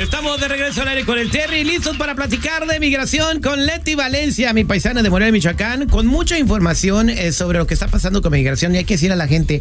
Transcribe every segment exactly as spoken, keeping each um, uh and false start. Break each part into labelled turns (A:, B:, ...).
A: Estamos de regreso al aire con el Terry, listos para platicar de migración con Leti Valencia, mi paisana de Morelia, Michoacán, con mucha información eh, sobre lo que está pasando con migración. Y hay que decir a la gente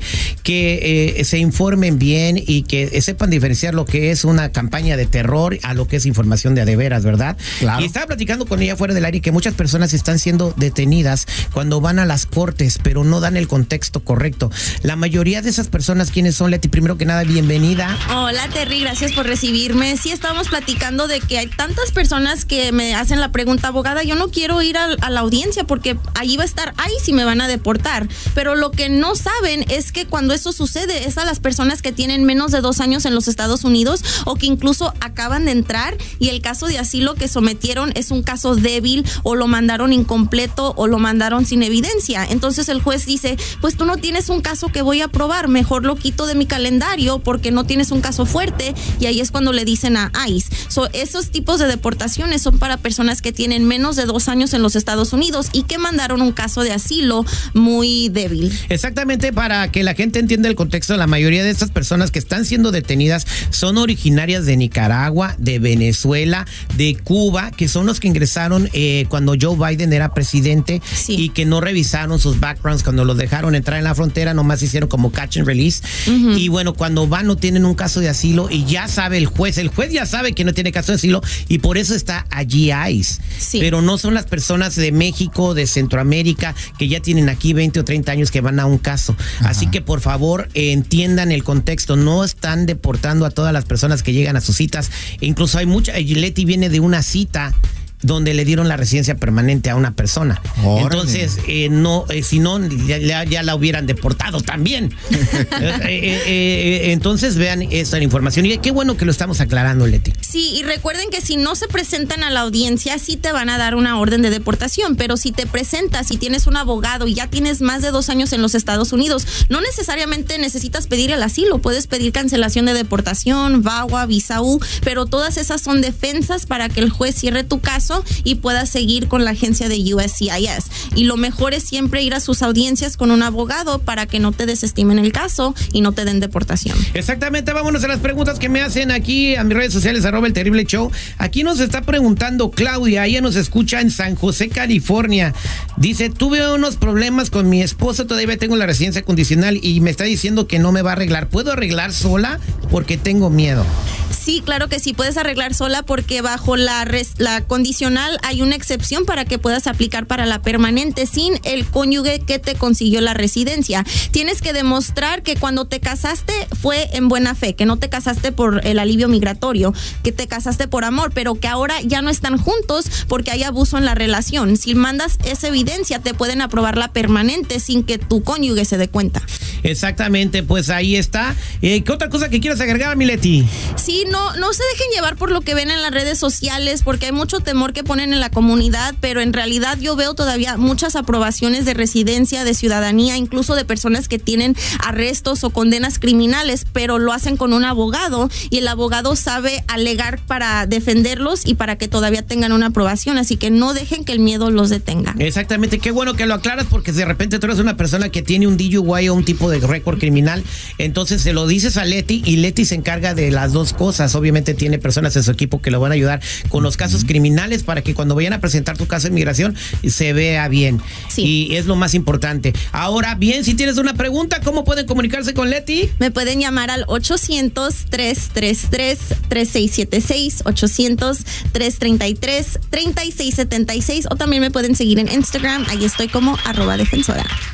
A: que eh, se informen bien y que eh, sepan diferenciar lo que es una campaña de terror a lo que es información de a de veras, ¿verdad?
B: Claro.
A: Y estaba platicando con ella fuera del aire que muchas personas están siendo detenidas cuando van a las cortes, pero no dan el contexto correcto. La mayoría de esas personas, ¿quiénes son, Leti? Primero que nada, bienvenida.
C: Hola, Terry, gracias por recibirme. Sí, estábamos platicando de que hay tantas personas que me hacen la pregunta, abogada, yo no quiero ir a, a la audiencia porque allí va a estar ICE y me van a deportar. Pero lo que no saben es que cuando eso sucede es a las personas que tienen menos de dos años en los Estados Unidos o que incluso acaban de entrar y el caso de asilo que sometieron es un caso débil o lo mandaron incompleto o lo mandaron sin evidencia. Entonces el juez dice, pues tú no tienes un caso que voy a probar, mejor lo quito de mi calendario porque no tienes un caso fuerte, y ahí es cuando le dicen a ICE. So, esos tipos de deportaciones son para personas que tienen menos de dos años en los Estados Unidos y que mandaron un caso de asilo muy débil.
A: Exactamente, para que la gente entienda el contexto, la mayoría de estas personas que están siendo detenidas son originarias de Nicaragua, de Venezuela, de Cuba, que son los que ingresaron eh, cuando Joe Biden era presidente, sí, y que no revisaron sus backgrounds cuando los dejaron entrar en la frontera, nomás hicieron como catch and release. Uh-huh. Y bueno, cuando van no tienen un caso de asilo y ya sabe el juez, el juez ya sabe que no tiene caso de asilo y por eso está allí ICE. Sí. Pero no son las personas de México, de Centroamérica, que ya tienen aquí veinte o treinta años que van a un caso. Ajá. Así que por favor eh, entiendan el contexto, no están deportando a todas las personas que llegan a sus citas. E incluso hay mucha, Leti viene de una cita donde le dieron la residencia permanente a una persona. Órale. Entonces, eh, no, eh, si no, ya, ya la hubieran deportado también. eh, eh, eh, entonces, vean esta información. Y qué bueno que lo estamos aclarando, Leti.
C: Sí, y recuerden que si no se presentan a la audiencia, sí te van a dar una orden de deportación, pero si te presentas y tienes un abogado y ya tienes más de dos años en los Estados Unidos, no necesariamente necesitas pedir el asilo, puedes pedir cancelación de deportación, V A W A, visa U, pero todas esas son defensas para que el juez cierre tu caso y puedas seguir con la agencia de U S C I S. Y lo mejor es siempre ir a sus audiencias con un abogado para que no te desestimen el caso y no te den deportación.
A: Exactamente, vámonos a las preguntas que me hacen aquí a mis redes sociales, arroba el terrible show. Aquí nos está preguntando Claudia, ella nos escucha en San José, California. Dice, tuve unos problemas con mi esposo, todavía tengo la residencia condicional y me está diciendo que no me va a arreglar. ¿Puedo arreglar sola? Porque tengo miedo.
C: Sí, claro que sí, puedes arreglar sola porque bajo la, res, la condicional hay una excepción para que puedas aplicar para la permanente sin el cónyuge que te consiguió la residencia. Tienes que demostrar que cuando te casaste fue en buena fe, que no te casaste por el alivio migratorio, que te casaste por amor, pero que ahora ya no están juntos porque hay abuso en la relación. Si mandas esa evidencia, te pueden aprobar la permanente sin que tu cónyuge se dé cuenta.
A: Exactamente, pues ahí está. Eh, ¿Qué otra cosa que quieras agregar, mi Leti?
C: Sí, no, no se dejen llevar por lo que ven en las redes sociales, porque hay mucho temor que ponen en la comunidad, pero en realidad yo veo todavía muchas aprobaciones de residencia, de ciudadanía, incluso de personas que tienen arrestos o condenas criminales, pero lo hacen con un abogado y el abogado sabe alegar para defenderlos y para que todavía tengan una aprobación, así que no dejen que el miedo los detenga.
A: Exactamente, qué bueno que lo aclaras, porque de repente tú eres una persona que tiene un D U I o un tipo de récord criminal, entonces se lo dices a Leti y Leti se encarga de las dos cosas. Obviamente tiene personas en su equipo que lo van a ayudar con los casos criminales para que cuando vayan a presentar tu caso de inmigración se vea bien. Sí. Y es lo más importante. Ahora bien, si tienes una pregunta, ¿cómo pueden comunicarse con Leti?
C: Me pueden llamar al ochocientos, tres tres tres, tres seis siete seis, ochocientos, tres tres tres, tres seis siete seis, o también me pueden seguir en Instagram, ahí estoy como arroba defensora.